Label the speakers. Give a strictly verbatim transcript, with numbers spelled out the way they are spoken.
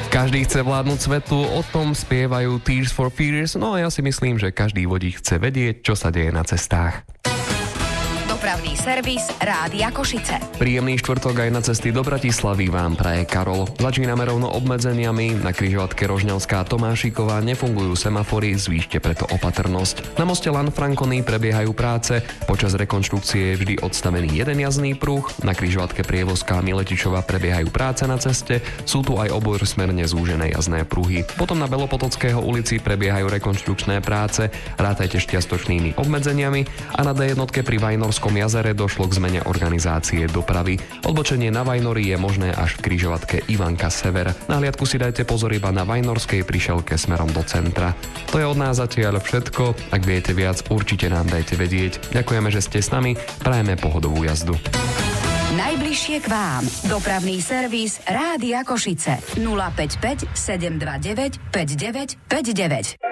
Speaker 1: Každý chce vládnuť svetu, o tom spievajú Tears for Fears, no a ja si myslím, že každý vodík chce vedieť, čo sa deje na cestách.
Speaker 2: Dopravný servis Rádia Košice.
Speaker 1: Príjemný štvrtok aj na cesty do Bratislavy vám praje Karol. Začíname rovno obmedzeniami. Na križovatke Rožňavská Tomášiková nefungujú semafory, zvýšte preto opatrnosť. Na moste Lanfranconi prebiehajú práce, počas rekonštrukcie je vždy odstavený jeden jazdný pruh, na križovatke Prievozká Miletičova prebiehajú práce na ceste, sú tu aj obojsmerne zúžené jazdné pruhy. Potom na Belopotockého ulici prebiehajú rekonštrukčné práce, rátajte s čiastočnými obmedzeniami a na dé jednotke pri Vajnorskom jazere došlo k zmene organizácie dopravy. Odbočenie na Vajnory je možné až v križovatke Ivanka Sever. Na hliadku si dajte pozor iba na Vajnorskej prišelke smerom do centra. To je od nás zatiaľ všetko. Ak viete viac, určite nám dajte vedieť. Ďakujeme, že ste s nami. Prajeme pohodovú jazdu.
Speaker 2: Najbližšie k vám. Dopravný servis Rádia Košice. nula päť päť sedem dva deväť päť deväť päť deväť.